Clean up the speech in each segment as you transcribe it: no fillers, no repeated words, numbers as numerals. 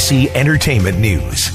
ABC Entertainment News.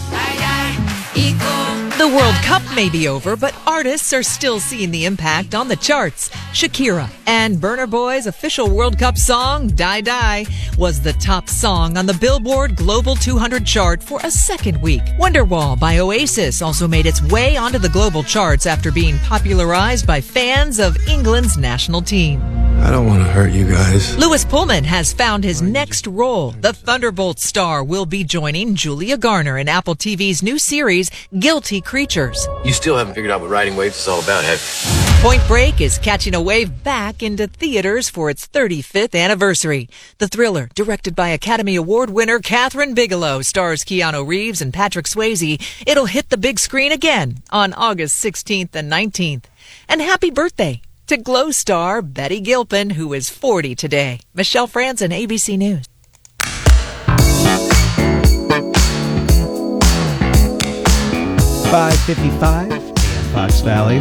The World Cup may be over, but artists are still seeing the impact on the charts. Shakira and Burna Boy's official World Cup song, Die Die, was the top song on the Billboard Global 200 chart for a second week. Wonderwall by Oasis also made its way onto the global charts after being popularized by fans of England's national team. I don't want to hurt you guys. Louis Pullman has found his next role. The Thunderbolt star will be joining Julia Garner in Apple TV's new series, Guilty Creatures. You still haven't figured out what riding waves is all about, have you? Point Break is catching a wave back into theaters for its 35th anniversary. The thriller, directed by Academy Award winner Catherine Bigelow, stars Keanu Reeves and Patrick Swayze. It'll hit the big screen again on August 16th and 19th. And happy birthday to Glow star Betty Gilpin, who is 40 today. Michelle Franzen, ABC News. .555 AM Fox Valley.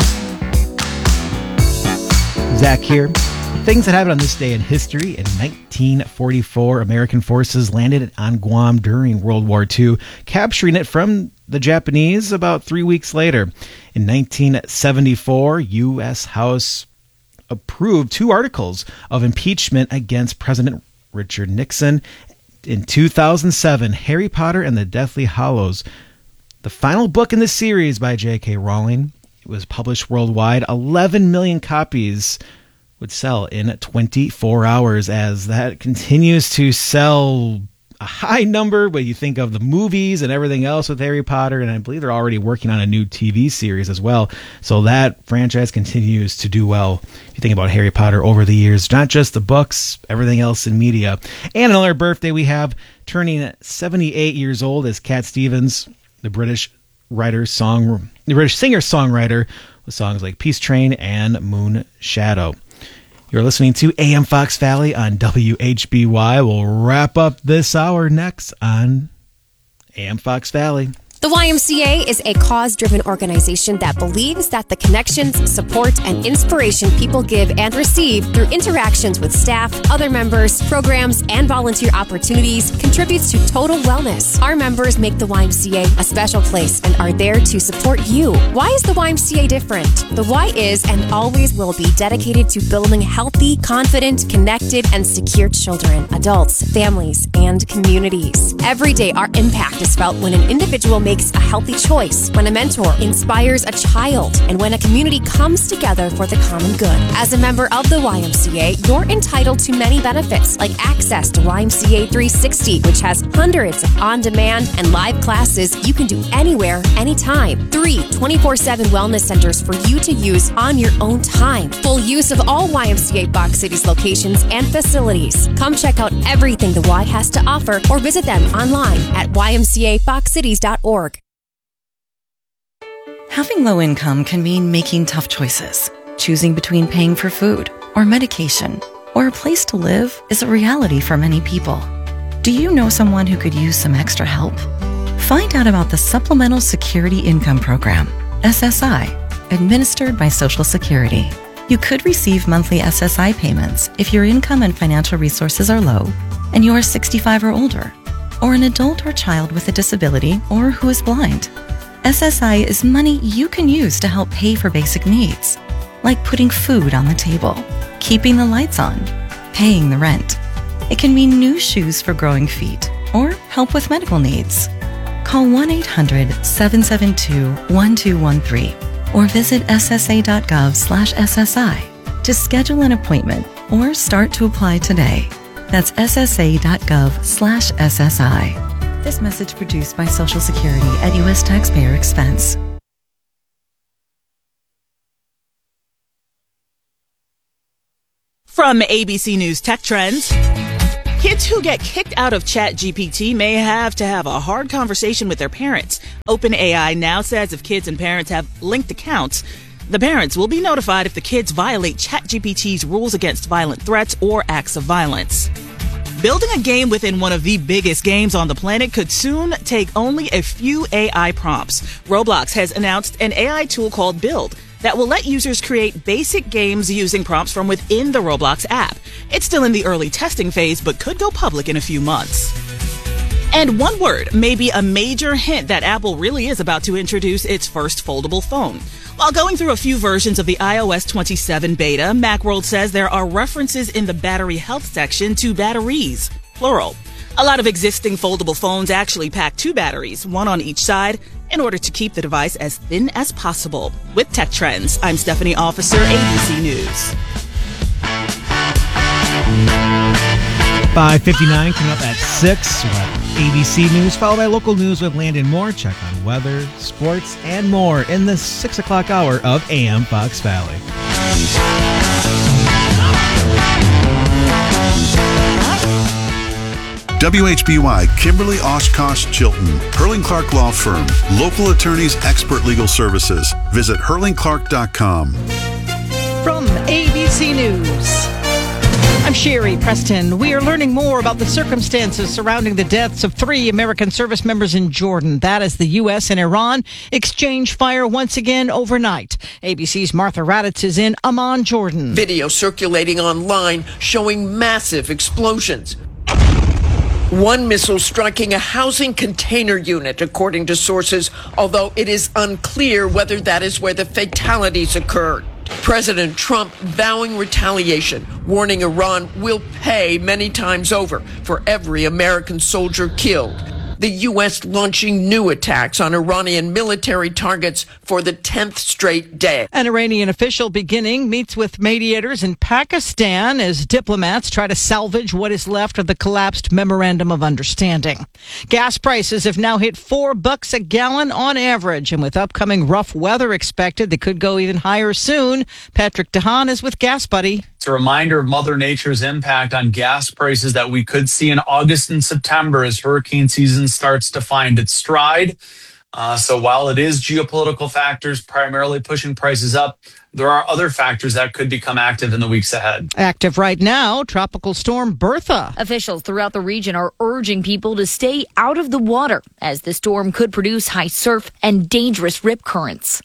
Zach here. Things that happened on this day in history. In 1944, American forces landed on Guam during World War II, capturing it from the Japanese about 3 weeks later. In 1974, U.S. House approved 2 articles of impeachment against President Richard Nixon. In 2007, Harry Potter and the Deathly Hallows, the final book in the series by J.K. Rowling, it was published worldwide. 11 million copies would sell in 24 hours as that continues to sell a high number when you think of the movies and everything else with Harry Potter, and I believe they're already working on a new TV series as well. So that franchise continues to do well. If you think about Harry Potter over the years, not just the books, everything else in media. And another birthday we have, turning 78 years old, is Cat Stevens, the British singer-songwriter with songs like Peace Train and Moon Shadow. You're listening to AM Fox Valley on WHBY. We'll wrap up this hour next on AM Fox Valley. The YMCA is a cause-driven organization that believes that the connections, support, and inspiration people give and receive through interactions with staff, other members, programs, and volunteer opportunities contributes to total wellness. Our members make the YMCA a special place and are there to support you. Why is the YMCA different? The Y is and always will be dedicated to building healthy, confident, connected, and secure children, adults, families, and communities. Every day, our impact is felt when an individual makes a healthy choice, when a mentor inspires a child, and when a community comes together for the common good. As a member of the YMCA, you're entitled to many benefits, like access to YMCA 360, which has hundreds of on-demand and live classes you can do anywhere, anytime. 3 24/7 wellness centers for you to use on your own time. Full use of all YMCA Fox Cities locations and facilities. Come check out everything the Y has to offer or visit them online at ymcafoxcities.org. Having low income can mean making tough choices. Choosing between paying for food or medication or a place to live is a reality for many people. Do you know someone who could use some extra help? Find out about the Supplemental Security Income Program, SSI, administered by Social Security. You could receive monthly SSI payments if your income and financial resources are low and you are 65 or older, or an adult or child with a disability or who is blind. SSI is money you can use to help pay for basic needs, like putting food on the table, keeping the lights on, paying the rent. It can mean new shoes for growing feet or help with medical needs. Call 1-800-772-1213 or visit ssa.gov/SSI to schedule an appointment or start to apply today. That's ssa.gov/SSI. This message produced by Social Security at U.S. taxpayer expense. From ABC News Tech Trends, kids who get kicked out of ChatGPT may have to have a hard conversation with their parents. OpenAI now says if kids and parents have linked accounts, the parents will be notified if the kids violate ChatGPT's rules against violent threats or acts of violence. Building a game within one of the biggest games on the planet could soon take only a few AI prompts. Roblox has announced an AI tool called Build that will let users create basic games using prompts from within the Roblox app. It's still in the early testing phase, but could go public in a few months. And one word may be a major hint that Apple really is about to introduce its first foldable phone. While going through a few versions of the iOS 27 beta, Macworld says there are references in the battery health section to batteries, plural. A lot of existing foldable phones actually pack 2 batteries, one on each side, in order to keep the device as thin as possible. With Tech Trends, I'm Stephanie Officer, ABC News. 5:59 coming up at 6 with ABC News, followed by local news with Landon Moore. Check on weather, sports, and more in the 6 o'clock hour of AM Fox Valley. WHBY, Kimberly Oshkosh Chilton, Hurling Clark Law Firm, local attorneys, expert legal services. Visit hurlingclark.com. From ABC News, I'm Sherry Preston. We are learning more about the circumstances surrounding the deaths of 3 American service members in Jordan. That as the U.S. and Iran exchange fire once again overnight. ABC's Martha Raddatz is in Amman, Jordan. Video circulating online showing massive explosions. One missile striking a housing container unit, according to sources, although it is unclear whether that is where the fatalities occurred. President Trump vowing retaliation, warning Iran will pay many times over for every American soldier killed. The U.S. launching new attacks on Iranian military targets for the 10th straight day. An Iranian official beginning meets with mediators in Pakistan as diplomats try to salvage what is left of the collapsed Memorandum of Understanding. Gas prices have now hit $4 a gallon on average, and with upcoming rough weather expected that could go even higher soon. Patrick DeHaan is with Gas Buddy. It's a reminder of Mother Nature's impact on gas prices that we could see in August and September as hurricane season starts to find its stride. So while it is geopolitical factors primarily pushing prices up, there are other factors that could become active in the weeks ahead. Active right now, Tropical Storm Bertha. Officials throughout the region are urging people to stay out of the water as the storm could produce high surf and dangerous rip currents.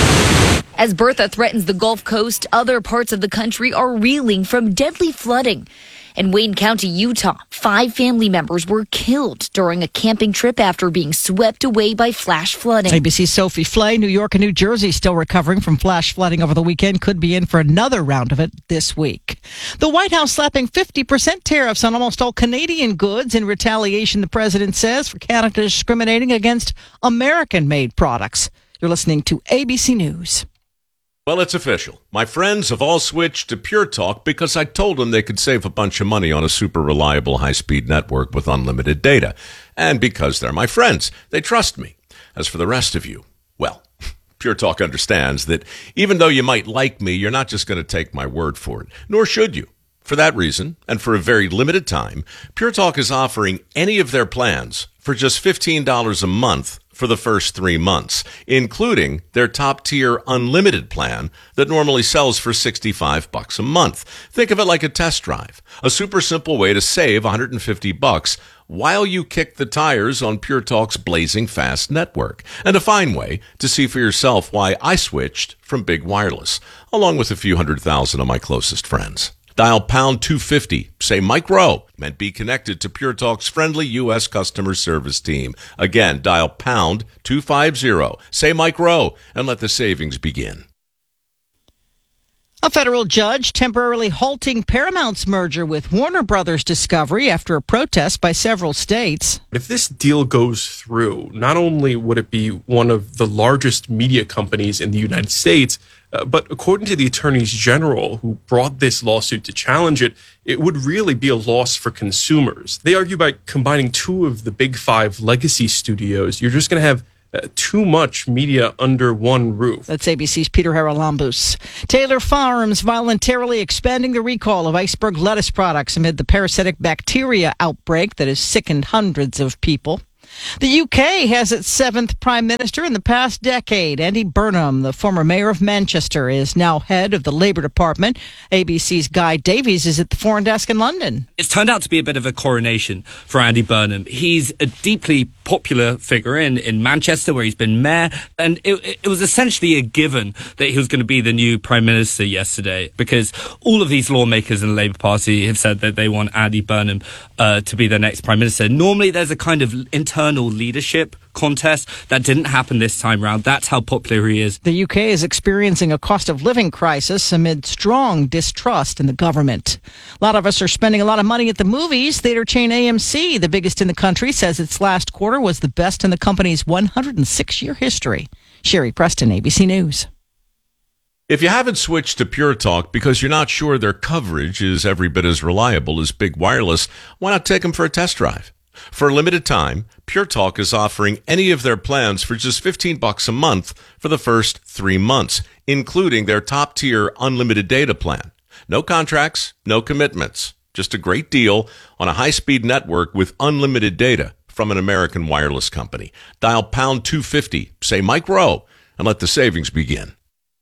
As Bertha threatens the Gulf Coast, other parts of the country are reeling from deadly flooding. In Wayne County, Utah, 5 family members were killed during a camping trip after being swept away by flash flooding. ABC's Sophie Flay, New York and New Jersey still recovering from flash flooding over the weekend, could be in for another round of it this week. The White House slapping 50% tariffs on almost all Canadian goods in retaliation, the president says, for Canada discriminating against American-made products. You're listening to ABC News. Well, it's official. My friends have all switched to Pure Talk because I told them they could save a bunch of money on a super reliable high-speed network with unlimited data. And because they're my friends, they trust me. As for the rest of you, well, Pure Talk understands that even though you might like me, you're not just going to take my word for it, nor should you. For that reason, and for a very limited time, Pure Talk is offering any of their plans for just $15 a month for the first 3 months, including their top-tier unlimited plan that normally sells for $65 a month. Think of it like a test drive, a super simple way to save $150 while you kick the tires on Pure Talk's blazing fast network, and a fine way to see for yourself why I switched from Big Wireless, along with a few 100,000 of my closest friends. Dial pound 250, say Mike Rowe, and be connected to Pure Talk's friendly U.S. customer service team. Again, dial pound 250, say Mike Rowe, and let the savings begin. A federal judge temporarily halting Paramount's merger with Warner Brothers Discovery after a protest by several states. If this deal goes through, not only would it be one of the largest media companies in the United States, but according to the attorneys general who brought this lawsuit to challenge it, it would really be a loss for consumers. They argue by combining 2 of the big 5 legacy studios, you're just going to have too much media under one roof. That's ABC's Peter Haralambous. Taylor Farms voluntarily expanding the recall of iceberg lettuce products amid the parasitic bacteria outbreak that has sickened hundreds of people. The UK has its 7th Prime Minister in the past decade. Andy Burnham, the former Mayor of Manchester, is now head of the Labour Department. ABC's Guy Davies is at the Foreign Desk in London. It's turned out to be a bit of a coronation for Andy Burnham. He's a deeply popular figure in Manchester, where he's been mayor, and it was essentially a given that he was going to be the new Prime Minister yesterday, because all of these lawmakers in the Labour Party have said that they want Andy Burnham to be their next Prime Minister. Normally there's a kind of internal leadership contest. That didn't happen this time round. That's how popular he is. The UK is experiencing a cost of living crisis amid strong distrust in the government. A lot of us are spending a lot of money at the movies. Theater chain AMC, the biggest in the country, says its last quarter was the best in the company's 106-year history. Sherry Preston, ABC News. If you haven't switched to Pure Talk because you're not sure their coverage is every bit as reliable as Big Wireless, why not take them for a test drive? For a limited time, Pure Talk is offering any of their plans for just $15 a month for the first 3 months, including their top-tier unlimited data plan. No contracts, no commitments. Just a great deal on a high-speed network with unlimited data from an American wireless company. Dial pound 250, say Mike Rowe, and let the savings begin.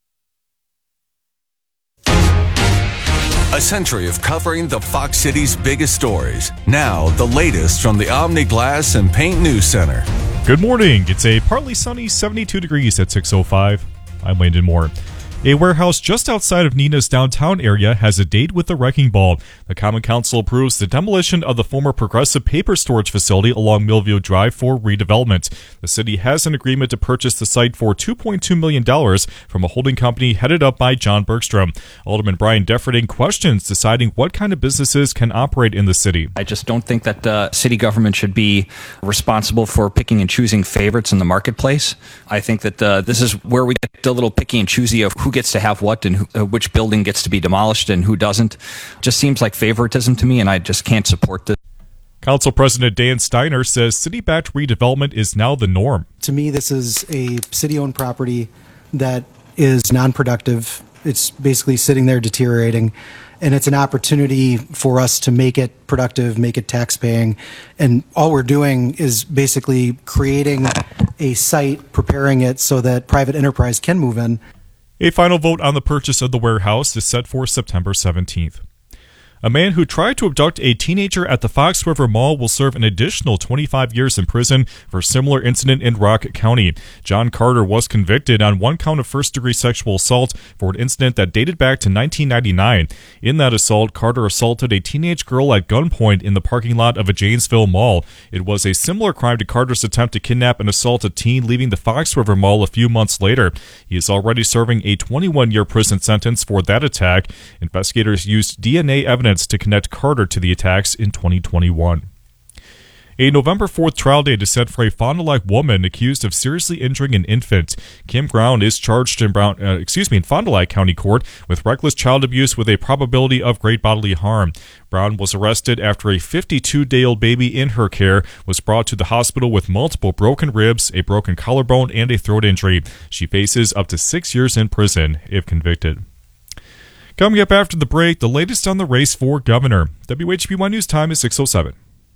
A century of covering the Fox City's biggest stories. Now, the latest from the Omni Glass and Paint News Center. Good morning. It's a partly sunny 72 degrees at 6:05. I'm Landon Moore. A warehouse just outside of Neenah's downtown area has a date with the wrecking ball. The Common Council approves the demolition of the former Progressive Paper Storage facility along Millview Drive for redevelopment. The city has an agreement to purchase the site for $2.2 million from a holding company headed up by John Bergstrom. Alderman Brian Deferding questions deciding what kind of businesses can operate in the city. I just don't think that city government should be responsible for picking and choosing favorites in the marketplace. I think that this is where we get a little picky and choosy of who gets to have what and which building gets to be demolished and who doesn't. Just seems like favoritism to me, and I just can't support this. Council President Dan Steiner says city-backed redevelopment is now the norm. To me, this is a city-owned property that is non-productive. It's basically sitting there deteriorating, and it's an opportunity for us to make it productive, make it tax-paying, and all we're doing is basically creating a site, preparing it so that private enterprise can move in. A final vote on the purchase of the warehouse is set for September 17th. A man who tried to abduct a teenager at the Fox River Mall will serve an additional 25 years in prison for a similar incident in Rock County. John Carter was convicted on one count of first-degree sexual assault for an incident that dated back to 1999. In that assault, Carter assaulted a teenage girl at gunpoint in the parking lot of a Janesville mall. It was a similar crime to Carter's attempt to kidnap and assault a teen leaving the Fox River Mall a few months later. He is already serving a 21-year prison sentence for that attack. Investigators used DNA evidence to connect Carter to the attacks in 2021. A November 4th trial date is set for a Fond du Lac woman accused of seriously injuring an infant. Kim Brown is charged in Fond du Lac County Court with reckless child abuse with a probability of great bodily harm. Brown was arrested after a 52-day-old baby in her care was brought to the hospital with multiple broken ribs, a broken collarbone, and a throat injury. She faces up to 6 years in prison if convicted. Coming up after the break, the latest on the race for governor. WHB1 News time is 6:07.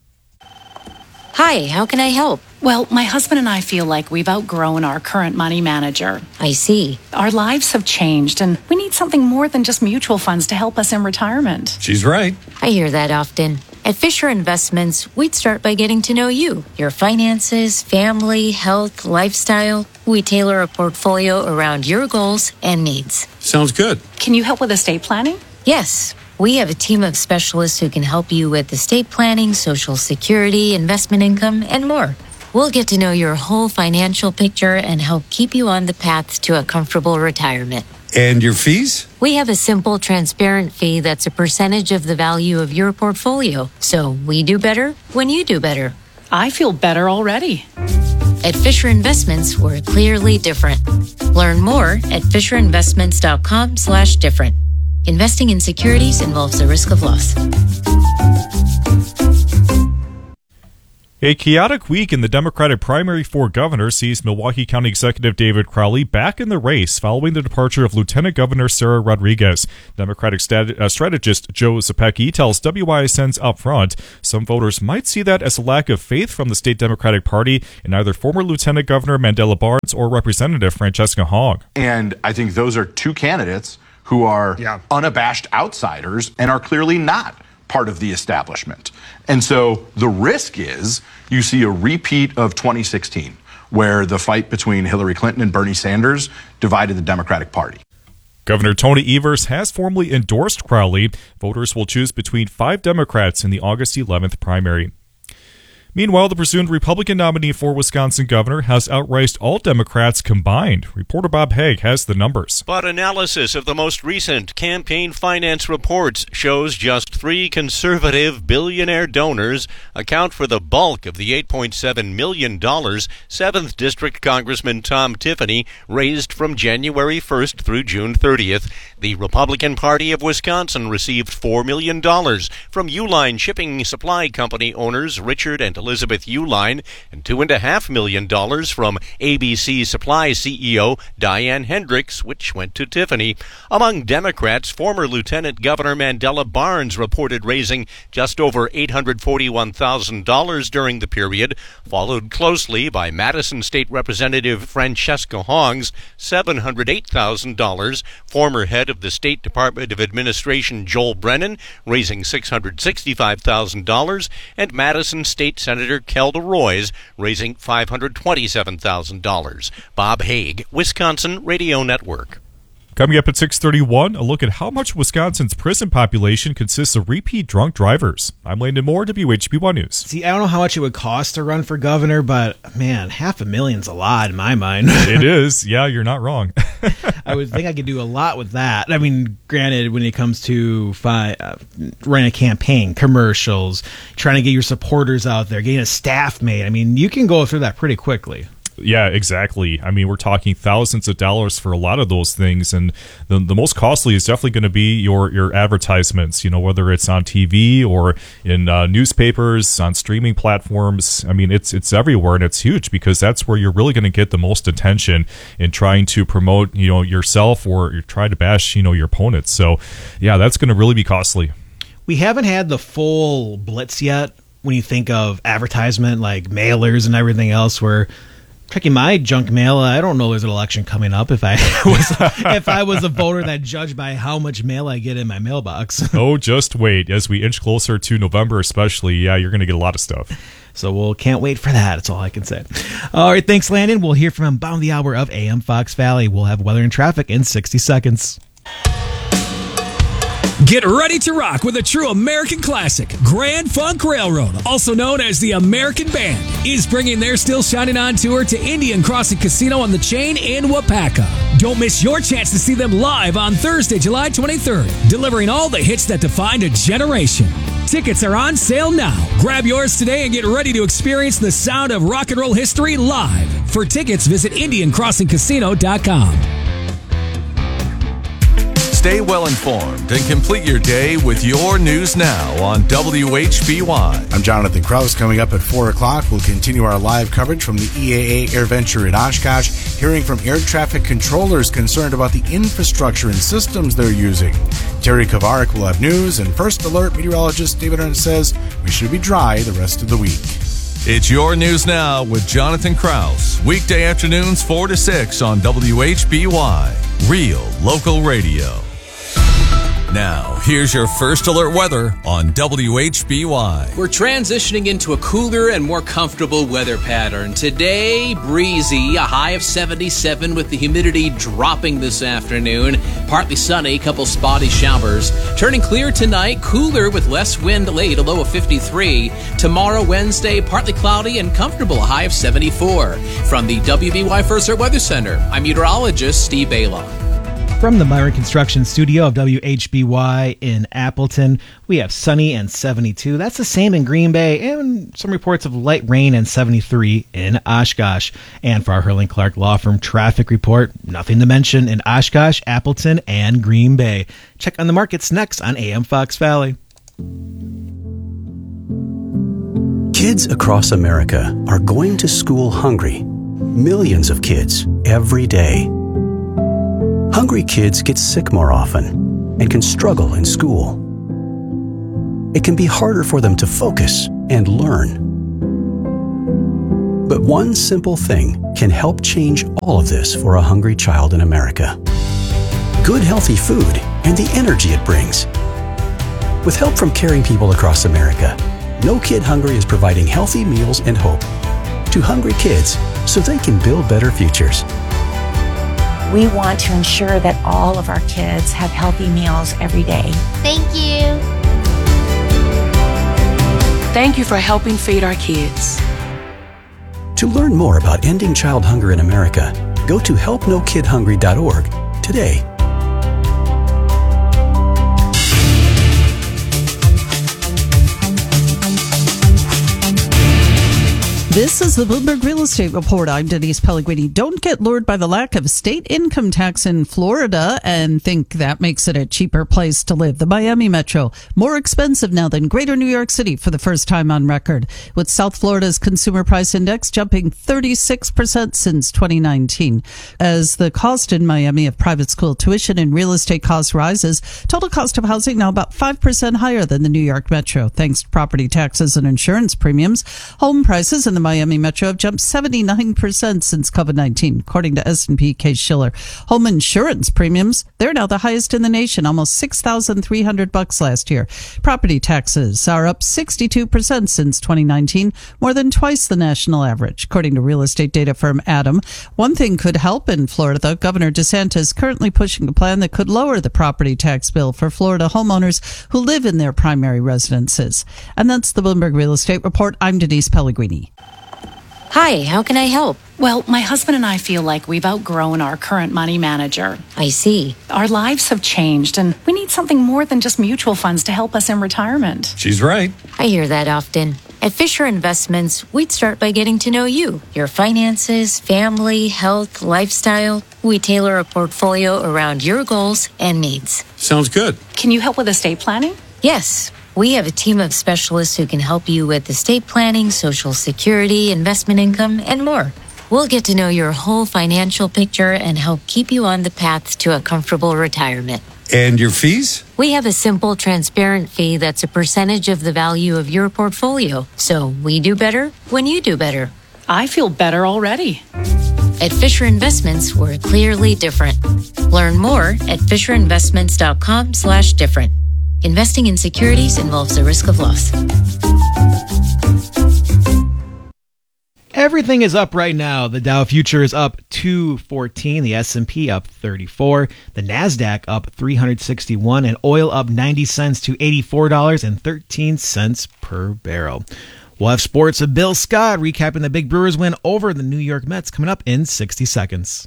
Hi, how can I help? Well, my husband and I feel like we've outgrown our current money manager. I see. Our lives have changed, and we need something more than just mutual funds to help us in retirement. She's right. I hear that often. At Fisher Investments, we'd start by getting to know you, your finances, family, health, lifestyle. We tailor a portfolio around your goals and needs. Sounds good. Can you help with estate planning? Yes. We have a team of specialists who can help you with estate planning, Social Security, investment income, and more. We'll get to know your whole financial picture and help keep you on the path to a comfortable retirement. And your fees? We have a simple, transparent fee that's a percentage of the value of your portfolio. So we do better when you do better. I feel better already. At Fisher Investments, we're clearly different. Learn more at fisherinvestments.com/different. Investing in securities involves a risk of loss. A chaotic week in the Democratic primary for governor sees Milwaukee County Executive David Crowley back in the race following the departure of Lieutenant Governor Sarah Rodriguez. Democratic strategist Joe Zepecki tells WISN's up front some voters might see that as a lack of faith from the state Democratic Party in either former Lieutenant Governor Mandela Barnes or Representative Francesca Hong. And I think those are two candidates who are unabashed outsiders and are clearly not part of the establishment. And so the risk is you see a repeat of 2016, where the fight between Hillary Clinton and Bernie Sanders divided the Democratic Party. Governor Tony Evers has formally endorsed Crowley. Voters will choose between 5 Democrats in the August 11th primary. Meanwhile, the presumed Republican nominee for Wisconsin governor has outraced all Democrats combined. Reporter Bob Haig has the numbers. But analysis of the most recent campaign finance reports shows just 3 conservative billionaire donors account for the bulk of the $8.7 million 7th District Congressman Tom Tiffany raised from January 1st through June 30th. The Republican Party of Wisconsin received $4 million from Uline Shipping Supply Company owners Richard and Elizabeth Uline, and $2.5 million from ABC Supply CEO Diane Hendricks, which went to Tiffany. Among Democrats, former Lieutenant Governor Mandela Barnes reported raising just over $841,000 during the period, followed closely by Madison State Representative Francesca Hong's $708,000, former head of the State Department of Administration Joel Brennan raising $665,000, and Madison State Senator Kelda Roys raising $527,000. Bob Haig, Wisconsin Radio Network. Coming up at 6:31, a look at how much Wisconsin's prison population consists of repeat drunk drivers. I'm Landon Moore, WHB1 News. See, I don't know how much it would cost to run for governor, but man, $500,000's a lot in my mind. It is. Yeah, you're not wrong. I would think I could do a lot with that. I mean, granted, when it comes to running a campaign, commercials, trying to get your supporters out there, getting a staff made, I mean, you can go through that pretty quickly. Yeah, exactly. I mean, we're talking thousands of dollars for a lot of those things, and the most costly is definitely going to be your advertisements, you know, whether it's on TV or in newspapers, on streaming platforms. I mean, it's everywhere, and it's huge because that's where you're really going to get the most attention in trying to promote, you know, yourself or you're trying to bash, you know, your opponents. So, yeah, that's going to really be costly. We haven't had the full blitz yet when you think of advertisement like mailers and everything else where checking my junk mail, I don't know there's an election coming up if I was a voter that judged by how much mail I get in my mailbox. Oh, just wait. As we inch closer to November especially, yeah, you're going to get a lot of stuff. So we'll can't wait for that. That's all I can say. All right, thanks, Landon. We'll hear from him about the hour of AM Fox Valley. We'll have weather and traffic in 60 seconds. Get ready to rock with a true American classic. Grand Funk Railroad, also known as the American Band, is bringing their Still Shining On tour to Indian Crossing Casino on the Chain in Wapaka. Don't miss your chance to see them live on Thursday, July 23rd, delivering all the hits that defined a generation. Tickets are on sale now. Grab yours today and get ready to experience the sound of rock and roll history live. For tickets, visit IndianCrossingCasino.com. Stay well informed and complete your day with your news now on WHBY. I'm Jonathan Krause. Coming up at 4 o'clock, we'll continue our live coverage from the EAA AirVenture in Oshkosh, hearing from air traffic controllers concerned about the infrastructure and systems they're using. Terry Kovarik will have news, and First Alert meteorologist David Ernst says we should be dry the rest of the week. It's your news now with Jonathan Krause. Weekday afternoons 4 to 6 on WHBY. Real local radio. Now, here's your First Alert weather on WHBY. We're transitioning into a cooler and more comfortable weather pattern. Today, breezy, a high of 77 with the humidity dropping this afternoon. Partly sunny, couple spotty showers. Turning clear tonight, cooler with less wind late, a low of 53. Tomorrow, Wednesday, partly cloudy and comfortable, a high of 74. From the WBY First Alert Weather Center, I'm meteorologist Steve Bala. From the Myron Construction Studio of WHBY in Appleton, we have sunny and 72. That's the same in Green Bay, and some reports of light rain and 73 in Oshkosh. And for our Hurling Clark Law Firm traffic report, nothing to mention in Oshkosh, Appleton, and Green Bay. Check on the markets next on AM Fox Valley. Kids across America are going to school hungry. Millions of kids every day. Hungry kids get sick more often and can struggle in school. It can be harder for them to focus and learn. But one simple thing can help change all of this for a hungry child in America. Good healthy food and the energy it brings. With help from caring people across America, No Kid Hungry is providing healthy meals and hope to hungry kids so they can build better futures. We want to ensure that all of our kids have healthy meals every day. Thank you. Thank you for helping feed our kids. To learn more about ending child hunger in America, go to helpnokidhungry.org today. This is the Bloomberg Real Estate Report. I'm Denise Pellegrini. Don't get lured by the lack of state income tax in Florida and think that makes it a cheaper place to live. The Miami Metro, more expensive now than Greater New York City for the first time on record, with South Florida's Consumer Price Index jumping 36% since 2019. As the cost in Miami of private school tuition and real estate costs rises, total cost of housing now about 5% higher than the New York Metro, thanks to property taxes and insurance premiums. Home prices in the Miami Metro have jumped 79% since COVID-19, according to S&P Case-Shiller. Home insurance premiums, they're now the highest in the nation, almost $6,300 last year. Property taxes are up 62% since 2019, more than twice the national average, according to real estate data firm Adam. One thing could help in Florida, though. Governor DeSantis is currently pushing a plan that could lower the property tax bill for Florida homeowners who live in their primary residences. And that's the Bloomberg Real Estate Report. I'm Denise Pellegrini. Hi, how can I help? Well, my husband and I feel like we've outgrown our current money manager. I see. Our lives have changed, and we need something more than just mutual funds to help us in retirement. She's right. I hear that often. At Fisher Investments, we'd start by getting to know you, your finances, family, health, lifestyle. We tailor a portfolio around your goals and needs. Sounds good. Can you help with estate planning? Yes. We have a team of specialists who can help you with estate planning, Social Security, investment income, and more. We'll get to know your whole financial picture and help keep you on the path to a comfortable retirement. And your fees? We have a simple, transparent fee that's a percentage of the value of your portfolio. So we do better when you do better. I feel better already. At Fisher Investments, we're clearly different. Learn more at FisherInvestments.com/different. Investing in securities involves the risk of loss. Everything is up right now. The Dow future is up 214, the S&P up 34, the Nasdaq up 361, and oil up 90 cents to $84.13 per barrel. We'll have sports with Bill Scott recapping the big Brewers win over the New York Mets coming up in 60 seconds.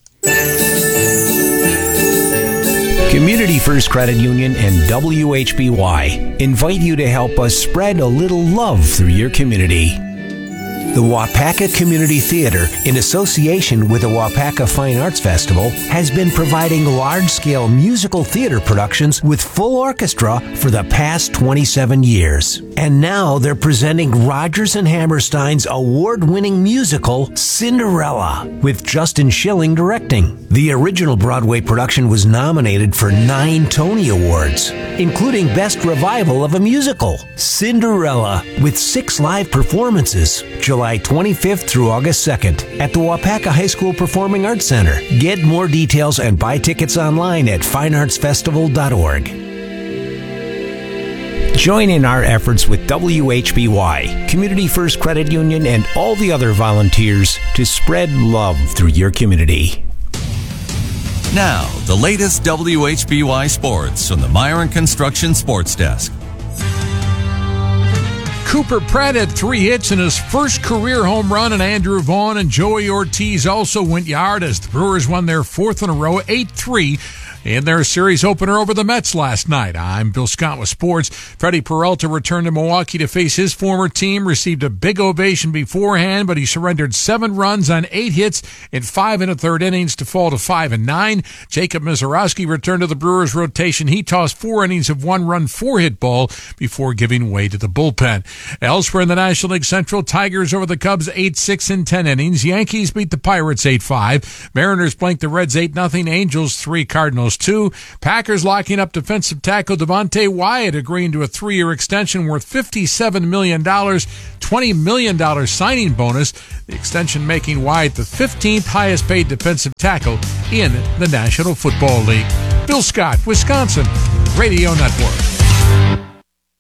Community First Credit Union and WHBY invite you to help us spread a little love through your community. The Wapaka Community Theater, in association with the Wapaka Fine Arts Festival, has been providing large-scale musical theater productions with full orchestra for the past 27 years. And now they're presenting Rodgers and Hammerstein's award-winning musical, Cinderella, with Justin Schilling directing. The original Broadway production was nominated for 9 Tony Awards, including Best Revival of a Musical. Cinderella, with 6 live performances, July 25th through August 2nd at the Wapaka High School Performing Arts Center. Get more details and buy tickets online at fineartsfestival.org. Join in our efforts with WHBY, Community First Credit Union, and all the other volunteers to spread love through your community. Now, the latest WHBY sports from the Myron Construction Sports Desk. Cooper Pratt had 3 hits in his first career home run, and Andrew Vaughn and Joey Ortiz also went yard as the Brewers won their 4th in a row, 8-3. In their series opener over the Mets last night. I'm Bill Scott with sports. Freddie Peralta returned to Milwaukee to face his former team, received a big ovation beforehand, but he surrendered 7 runs on 8 hits in 5 1/3 innings to fall to 5-9. Jacob Misiorowski returned to the Brewers rotation. He tossed 4 innings of 1-run 4-hit ball before giving way to the bullpen. Elsewhere in the National League Central, Tigers over the Cubs 8-6 in 10 innings. Yankees beat the Pirates 8-5. Mariners blanked the Reds 8-0. Angels 3, Cardinals 2. Packers locking up defensive tackle Devontae Wyatt, agreeing to a 3-year extension worth $57 million, $20 million signing bonus. The extension making Wyatt the 15th highest paid defensive tackle in the National Football League. Bill Scott, Wisconsin Radio Network.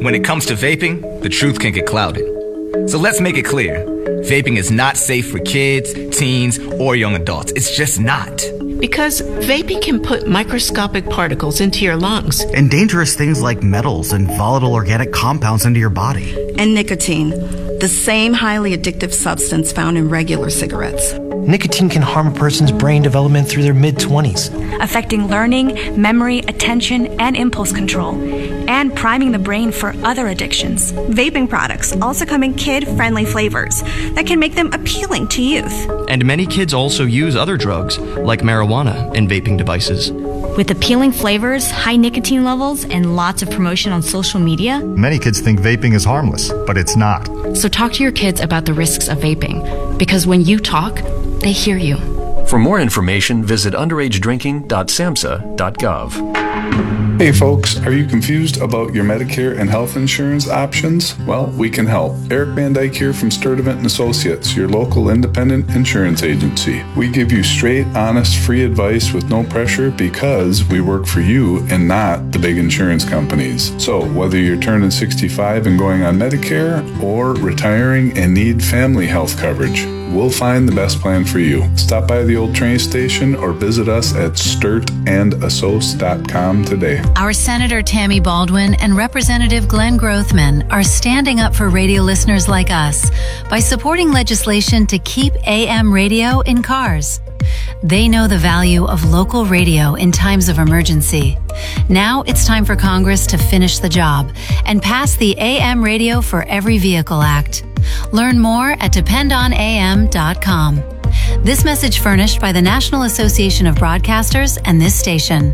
When it comes to vaping, the truth can get clouded. So let's make it clear. Vaping is not safe for kids, teens, or young adults. It's just not. Because vaping can put microscopic particles into your lungs. And dangerous things like metals and volatile organic compounds into your body. And nicotine, the same highly addictive substance found in regular cigarettes. Nicotine can harm a person's brain development through their mid-20s, affecting learning, memory, attention, and impulse control, and priming the brain for other addictions. Vaping products also come in kid-friendly flavors that can make them appealing to youth. And many kids also use other drugs, like marijuana, in vaping devices. With appealing flavors, high nicotine levels, and lots of promotion on social media, many kids think vaping is harmless, but it's not. So talk to your kids about the risks of vaping, because when you talk, they hear you. For more information, visit underagedrinking.samhsa.gov. Hey folks, are you confused about your Medicare and health insurance options? Well, we can help. Eric Van Dyke here from Sturdivant & Associates, your local independent insurance agency. We give you straight, honest, free advice with no pressure because we work for you and not the big insurance companies. So whether you're turning 65 and going on Medicare or retiring and need family health coverage, we'll find the best plan for you. Stop by the old train station or visit us at sturtandassoc.com today. Our Senator Tammy Baldwin and Representative Glenn Grothman are standing up for radio listeners like us by supporting legislation to keep AM radio in cars. They know the value of local radio in times of emergency. Now it's time for Congress to finish the job and pass the AM Radio for Every Vehicle Act. Learn more at dependonam.com. This message furnished by the National Association of Broadcasters and this station.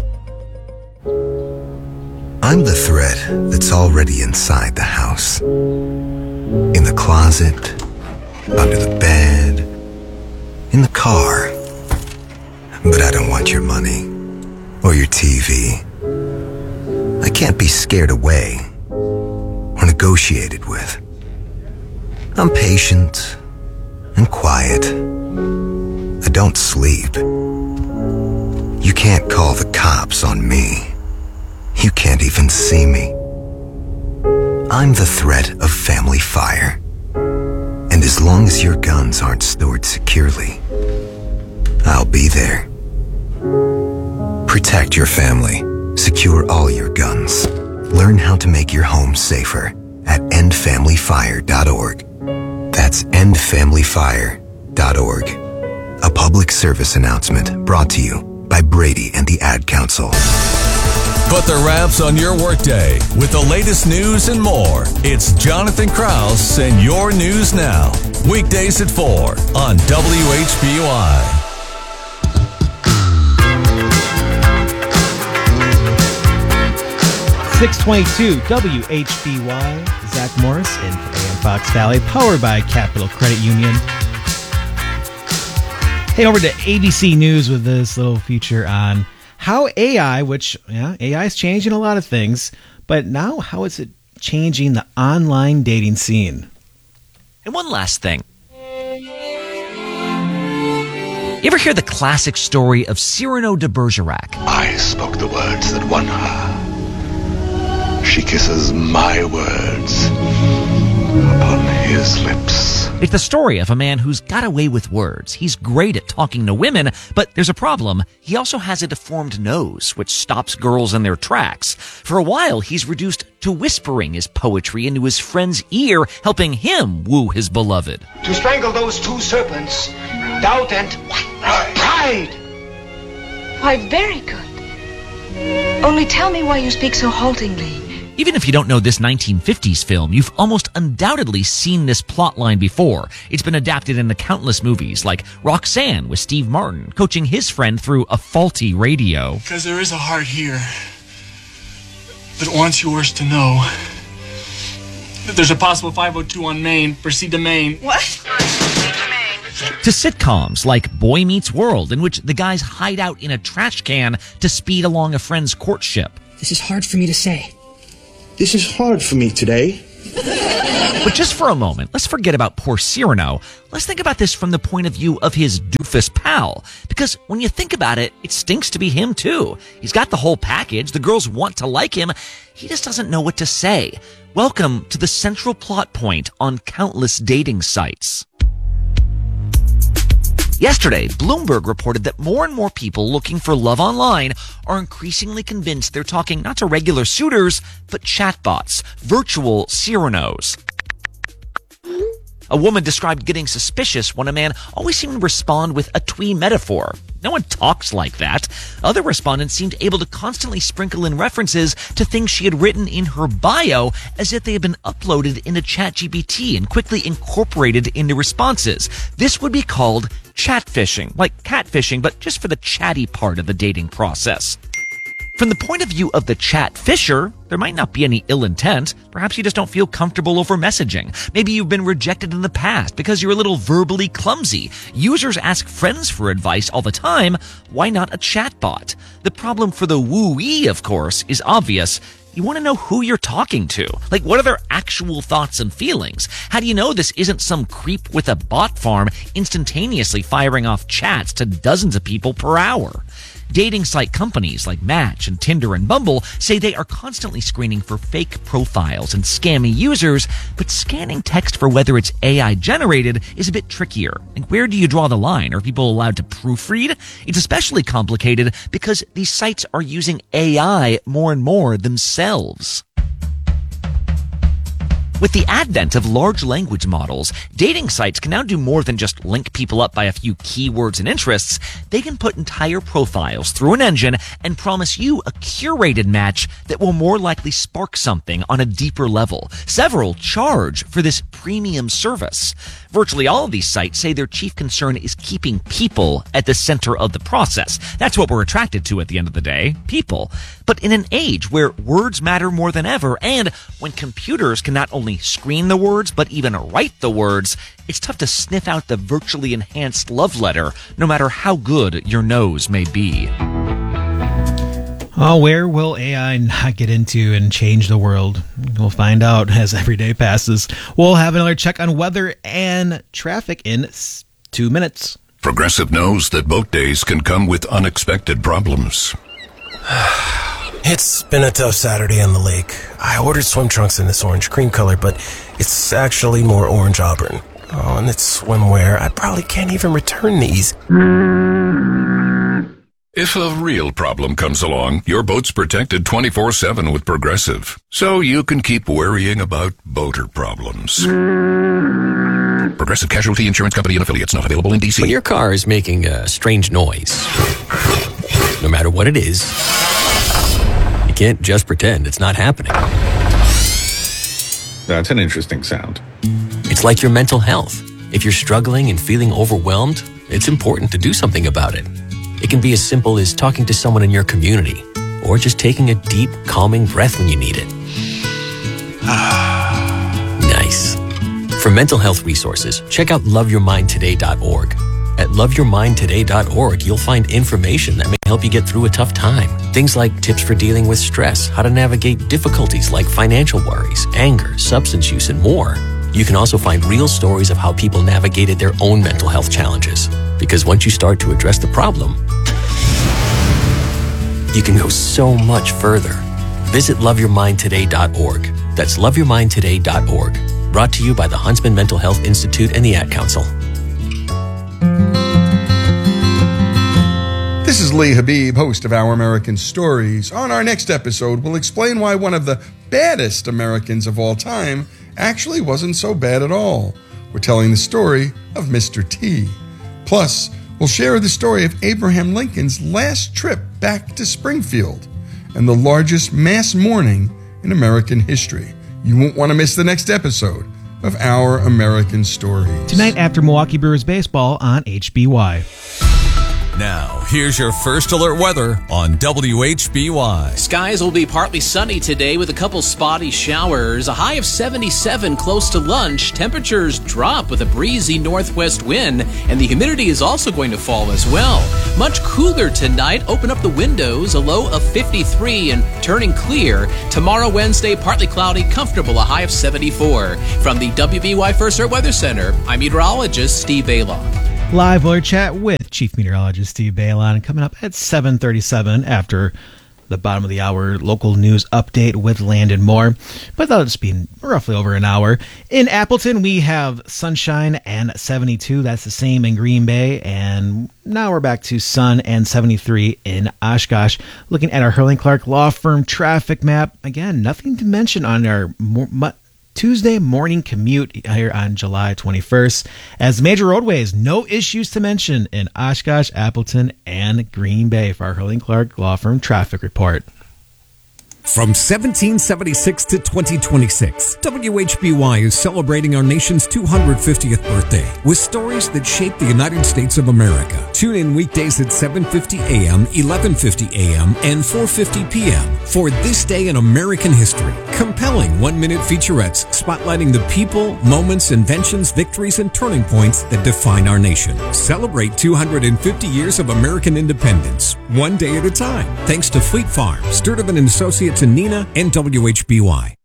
I'm the thread that's already inside the house. In the closet, under the bed, in the car. But I don't want your money or your TV. I can't be scared away or negotiated with. I'm patient and quiet. I don't sleep. You can't call the cops on me. You can't even see me. I'm the threat of family fire. And as long as your guns aren't stored securely, I'll be there. Protect your family. Secure all your guns. Learn how to make your home safer at endfamilyfire.org. That's endfamilyfire.org. A public service announcement brought to you by Brady and the Ad Council. Put the wraps on your workday with the latest news and more. It's Jonathan Krause and Your News Now. Weekdays at 4 on WHBY. 622 WHBY. Zach Morris in for AM Fox Valley, powered by Capital Credit Union. Head over to ABC News with this little feature on how AI, AI is changing a lot of things, but now how is it changing the online dating scene? And one last thing. You ever hear the classic story of Cyrano de Bergerac? I spoke the words that won her. She kisses my words upon his lips. It's the story of a man who's got away with words. He's great at talking to women, but there's a problem. He also has a deformed nose, which stops girls in their tracks. For a while, he's reduced to whispering his poetry into his friend's ear, helping him woo his beloved. To strangle those two serpents, doubt and pride. Why, very good. Only tell me why you speak so haltingly. Even if you don't know this 1950s film, you've almost undoubtedly seen this plotline before. It's been adapted into countless movies, like Roxanne with Steve Martin, coaching his friend through a faulty radio. Because there is a heart here that wants yours to know that there's a possible 502 on Main. Proceed to Main. What? To sitcoms like Boy Meets World, in which the guys hide out in a trash can to speed along a friend's courtship. This is hard for me to say. This is hard for me today. But just for a moment, let's forget about poor Cyrano. Let's think about this from the point of view of his doofus pal. Because when you think about it, it stinks to be him too. He's got the whole package. The girls want to like him. He just doesn't know what to say. Welcome to the central plot point on countless dating sites. Yesterday, Bloomberg reported that more and more people looking for love online are increasingly convinced they're talking not to regular suitors, but chatbots, virtual Cyrano's. A woman described getting suspicious when a man always seemed to respond with a twee metaphor. No one talks like that. Other respondents seemed able to constantly sprinkle in references to things she had written in her bio as if they had been uploaded into ChatGPT and quickly incorporated into responses. This would be called chatfishing, like catfishing, but just for the chatty part of the dating process. From the point of view of the chat fisher, there might not be any ill intent. Perhaps you just don't feel comfortable over messaging. Maybe you've been rejected in the past because you're a little verbally clumsy. Users ask friends for advice all the time. Why not a chatbot? The problem for the woo-ee, of course, is obvious. You want to know who you're talking to. Like, what are their actual thoughts and feelings? How do you know this isn't some creep with a bot farm instantaneously firing off chats to dozens of people per hour? Dating site companies like Match and Tinder and Bumble say they are constantly screening for fake profiles and scammy users, but scanning text for whether it's AI generated is a bit trickier. Like, where do you draw the line? Are people allowed to proofread? It's especially complicated because these sites are using AI more and more themselves. With the advent of large language models, dating sites can now do more than just link people up by a few keywords and interests. They can put entire profiles through an engine and promise you a curated match that will more likely spark something on a deeper level. Several charge for this premium service. Virtually all of these sites say their chief concern is keeping people at the center of the process. That's what we're attracted to at the end of the day, people. But in an age where words matter more than ever, and when computers can not only screen the words, but even write the words, it's tough to sniff out the virtually enhanced love letter, no matter how good your nose may be. Oh, where will AI not get into and change the world? We'll find out as every day passes. We'll have another check on weather and traffic in 2 minutes. Progressive knows that boat days can come with unexpected problems. It's been a tough Saturday on the lake. I ordered swim trunks in this orange cream color, but it's actually more orange auburn. Oh, and it's swimwear. I probably can't even return these. If a real problem comes along, your boat's protected 24/7 with Progressive, so you can keep worrying about boater problems. Progressive Casualty Insurance Company and Affiliates, not available in D.C. When your car is making a strange noise, no matter what it is, you can't just pretend it's not happening. That's an interesting sound. It's like your mental health. If you're struggling and feeling overwhelmed, it's important to do something about it. It can be as simple as talking to someone in your community, or just taking a deep, calming breath when you need it. Nice. For mental health resources, check out loveyourmindtoday.org. At loveyourmindtoday.org, you'll find information that may help you get through a tough time. Things like tips for dealing with stress, how to navigate difficulties like financial worries, anger, substance use, and more. You can also find real stories of how people navigated their own mental health challenges. Because once you start to address the problem, you can go so much further. Visit loveyourmindtoday.org. That's loveyourmindtoday.org. Brought to you by the Huntsman Mental Health Institute and the Ad Council. This is Lee Habib, host of Our American Stories. On our next episode, we'll explain why one of the baddest Americans of all time actually wasn't so bad at all. We're telling the story of Mr. T. Plus, we'll share the story of Abraham Lincoln's last trip back to Springfield and the largest mass mourning in American history. You won't want to miss the next episode of Our American Stories. Tonight after Milwaukee Brewers baseball on HBY. Now, here's your first alert weather on WHBY. Skies will be partly sunny today with a couple spotty showers. A high of 77 close to lunch. Temperatures drop with a breezy northwest wind, and the humidity is also going to fall as well. Much cooler tonight. Open up the windows. A low of 53 and turning clear. Tomorrow, Wednesday, partly cloudy, comfortable, a high of 74. From the WBY First Alert Weather Center, I'm meteorologist Steve Baylon. Live weather chat with Chief Meteorologist Steve Baylon coming up at 7:37 after the bottom of the hour local news update with Landon Moore, but that'll just be roughly over an hour. In Appleton, we have sunshine and 72. That's the same in Green Bay. And now we're back to sun and 73 in Oshkosh. Looking at our Hurley Clark Law Firm traffic map. Again, nothing to mention on our Tuesday morning commute here on July 21st. As major roadways, no issues to mention in Oshkosh, Appleton, and Green Bay for our Hurley Clark Law Firm traffic report. From 1776 to 2026, WHBY is celebrating our nation's 250th birthday with stories that shape the United States of America. Tune in weekdays at 7:50 a.m., 11:50 a.m., and 4:50 p.m. for This Day in American History. Compelling one-minute featurettes spotlighting the people, moments, inventions, victories, and turning points that define our nation. Celebrate 250 years of American independence, one day at a time. Thanks to Fleet Farm, Sturtevant & Associates, and Neenah, and WHBY.